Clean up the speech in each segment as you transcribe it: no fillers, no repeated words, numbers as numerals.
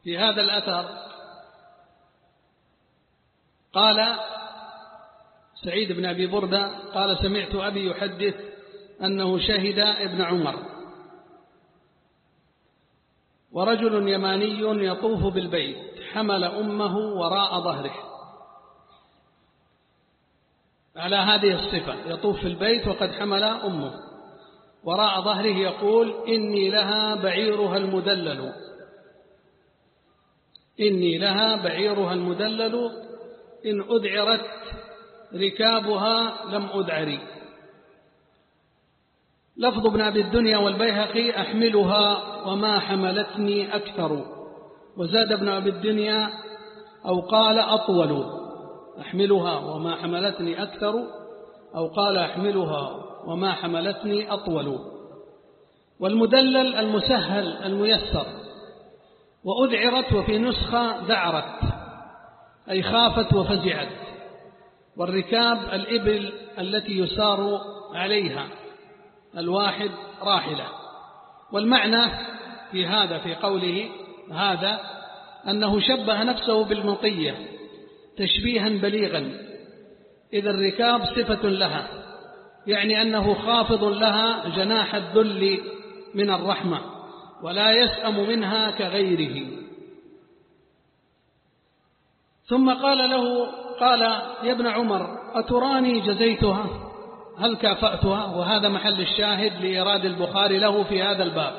في هذا الأثر قال سعيد بن أبي بردة قال سمعت أبي يحدث أنه شهد ابن عمر ورجل يماني يطوف بالبيت حمل أمه وراء ظهره، على هذه الصفة يطوف في البيت وقد حمل أمه وراء ظهره يقول إني لها بعيرها المدلل، إني لها بعيرها المدلل إن أذعرت ركابها لم أذعري. لفظ ابن أبي الدنيا والبيهقي أحملها وما حملتني أكثر، وزاد ابن أبي الدنيا أو قال أطول، أحملها وما حملتني أكثر أو قال أحملها وما حملتني أطول. والمدلل المسهل الميسر. وأذعرت وفي نسخة ذعرت أي خافت وفزعت. والركاب الإبل التي يسار عليها، الواحد راحلة. والمعنى في هذا في قوله هذا أنه شبه نفسه بالمطية تشبيها بليغا، إذا الركاب صفة لها، يعني أنه خافض لها جناح الذل من الرحمة ولا يسأم منها كغيره. ثم قال له قال يا ابن عمر أتراني جزيتها، هل كافأتها؟ وهذا محل الشاهد لإيراد البخاري له في هذا الباب،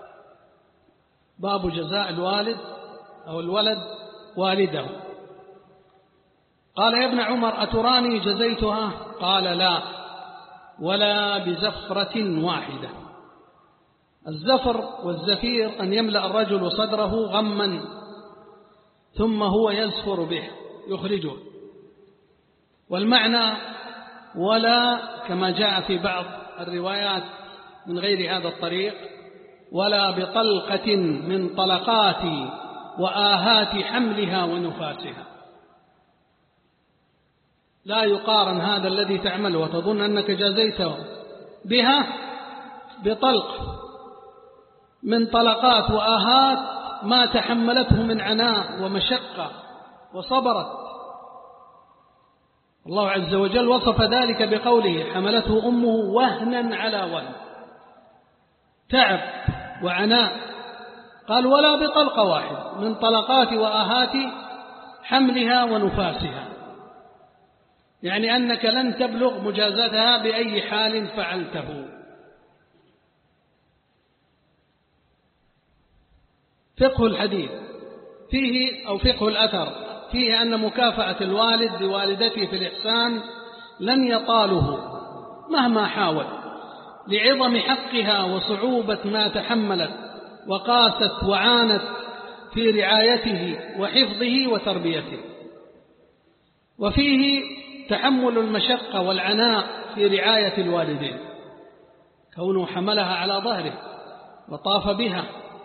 باب جزاء الوالد أو الولد والده. قال يا ابن عمر أتراني جزيتها؟ قال لا، ولا بزفرة واحدة. الزفر والزفير أن يملأ الرجل صدره غما ثم هو يزفر به يخرجه. والمعنى ولا كما جاء في بعض الروايات من غير هذا الطريق ولا بطلقة من طلقات وآهات حملها ونفاسها. لا يقارن هذا الذي تعمل وتظن أنك جازيته بها بطلق من طلقات وآهات ما تحملته من عناء ومشقة وصبرت. الله عز وجل وصف ذلك بقوله حملته أمه وهنا على وهن، تعب وعناء. قال ولا بطلقة واحد من طلقات وآهات حملها ونفاسها، يعني أنك لن تبلغ مجازاتها بأي حال فعلته. فقه الحديث فيه أو فقه الأثر فيه أن مكافأة الوالد لوالدته في الإحسان لن يطاله مهما حاول، لعظم حقها وصعوبة ما تحملت وقاست وعانت في رعايته وحفظه وتربيته. وفيه تحمل المشقة والعناء في رعاية الوالدين، كونه حملها على ظهره وطاف بها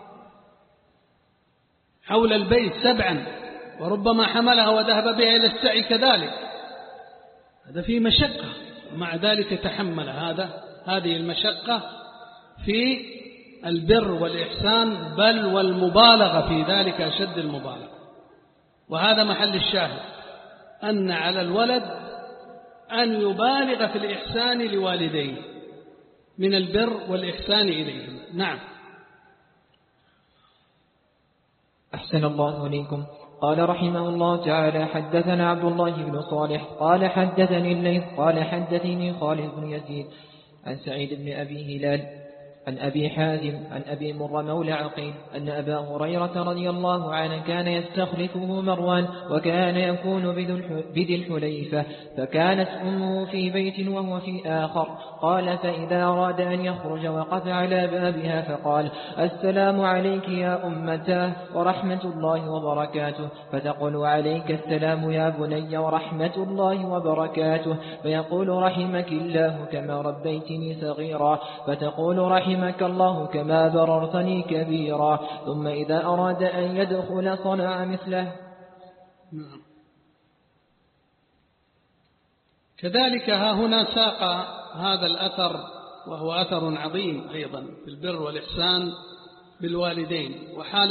حول البيت 7، وربما حملها وذهب بها إلى السعي كذلك، هذا فيه مشقة، ومع ذلك تحمل هذه المشقة في البر والإحسان، بل والمبالغة في ذلك أشد المبالغة. وهذا محل الشاهد أن على الولد أن يبالغ في الإحسان لوالديه من البر والإحسان إليهم. نعم. أحسن الله إليكم. قال رحمه الله تعالى حدثنا عبد الله بن صالح قال حدثني الليث قال حدثني خالد بن يزيد عن سعيد بن أبي هلال عن أبي حازم عن أبي مر مولى عقيل أن أبا هريرة رضي الله عنه كان يستخلفه مروان وكان يكون بذي الحليفة، فكانت أمه في بيت وهو في آخر. قال فإذا أراد أن يخرج وقف على بابها فقال السلام عليك يا أمتاه ورحمة الله وبركاته، فتقول عليك السلام يا بني ورحمة الله وبركاته، فيقول رحمك الله كما ربيتني صغيرا، فتقول رحمك الله كما بررتني كبيرا. ثم إذا أراد أن يدخل صنع مثله. كذلك ها هنا ساق هذا الأثر وهو أثر عظيم أيضا في البر والإحسان بالوالدين وحال